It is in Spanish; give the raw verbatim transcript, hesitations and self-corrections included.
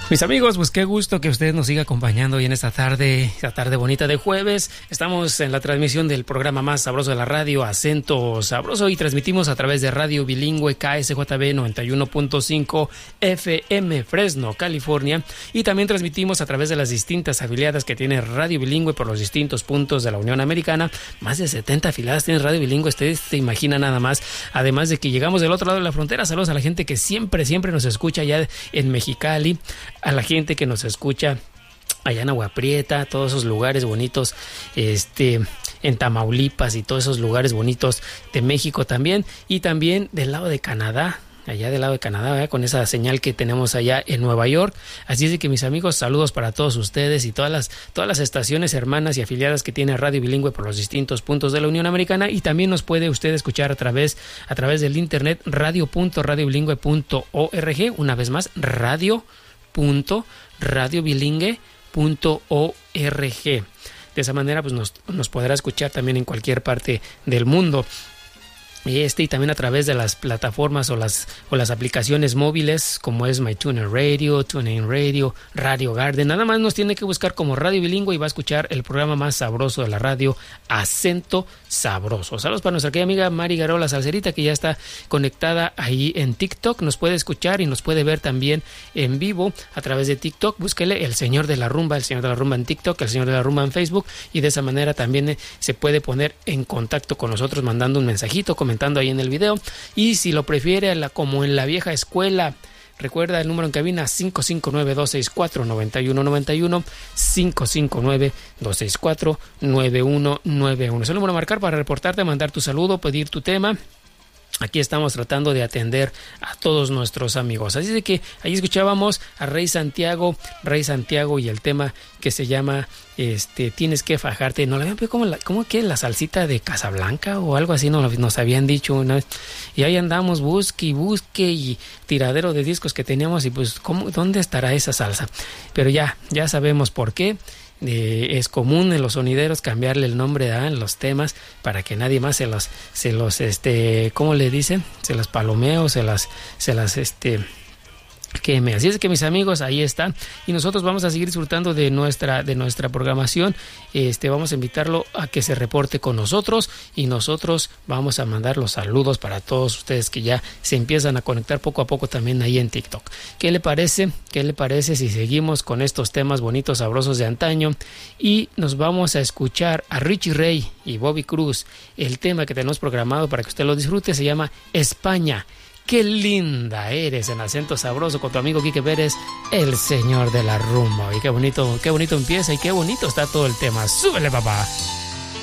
Mis amigos, pues qué gusto que usted nos siga acompañando hoy en esta tarde, esta tarde bonita de jueves. Estamos en la transmisión del programa más sabroso de la radio, Acento Sabroso, y transmitimos a través de Radio Bilingüe K S J B noventa y uno punto cinco F M Fresno, California, y también transmitimos a través de las distintas afiliadas que tiene Radio Bilingüe por los distintos puntos de la Unión Americana. Más de setenta afiliadas tiene Radio Bilingüe, ustedes se imaginan nada más. Además de que llegamos del otro lado de la frontera. Saludos a la gente que siempre, siempre nos escucha allá en Mexicali, a la gente que nos escucha allá en Agua Prieta, todos esos lugares bonitos, este, en Tamaulipas y todos esos lugares bonitos de México también, y también del lado de Canadá, allá del lado de Canadá, ¿verdad? Con esa señal que tenemos allá en Nueva York. Así es de que, mis amigos, saludos para todos ustedes y todas las, todas las estaciones hermanas y afiliadas que tiene Radio Bilingüe por los distintos puntos de la Unión Americana, y también nos puede usted escuchar a través, a través del internet radio punto radio bilingüe punto org, una vez más, radio punto radio bilingüe punto org. De esa manera pues nos, nos podrá escuchar también en cualquier parte del mundo. Este y también a través de las plataformas o las o las aplicaciones móviles como es MyTuner Radio, TuneIn Radio, Radio Garden. Nada más nos tiene que buscar como Radio Bilingüe y va a escuchar el programa más sabroso de la radio, Acento Sabroso. Saludos para nuestra querida amiga Mari Garola Salcerita, que ya está conectada ahí en TikTok. Nos puede escuchar y nos puede ver también en vivo a través de TikTok. Búsquele El Señor de la Rumba, El Señor de la Rumba en TikTok, El Señor de la Rumba en Facebook, y de esa manera también se puede poner en contacto con nosotros mandando un mensajito, comentando ahí en el video. Y si lo prefiere, la, como en la vieja escuela, recuerda el número en cabina cinco cinco nueve, dos seis cuatro, nueve uno nueve uno, cinco cinco nueve, dos seis cuatro, nueve uno nueve uno. Es el número a marcar para reportarte, mandar tu saludo, pedir tu tema. Aquí estamos tratando de atender a todos nuestros amigos. Así de que ahí escuchábamos a Rey Santiago, Rey Santiago y el tema que se llama este Tienes que fajarte. No la habían pedido como la, como que la salsita de Casablanca o algo así, no, nos habían dicho una vez. Y ahí andamos, busque y busque y tiradero de discos que teníamos, y pues ¿cómo, dónde estará esa salsa? Pero ya, ya sabemos por qué. Eh, es común en los sonideros cambiarle el nombre a los temas para que nadie más se los, se los, este, ¿cómo le dicen? Se las palomea o se las, se las, este, queme. Así es que, mis amigos, ahí está, y nosotros vamos a seguir disfrutando de nuestra, de nuestra programación. Este, vamos a invitarlo a que se reporte con nosotros, y nosotros vamos a mandar los saludos para todos ustedes que ya se empiezan a conectar poco a poco también ahí en TikTok. ¿Qué le parece? ¿Qué le parece si seguimos con estos temas bonitos, sabrosos de antaño? Y nos vamos a escuchar a Richie Ray y Bobby Cruz. El tema que tenemos programado para que usted lo disfrute se llama España. Qué linda eres, en Acento Sabroso, con tu amigo Quique Pérez, el señor de la rumba. Y qué bonito, qué bonito empieza y qué bonito está todo el tema. ¡Súbele, papá!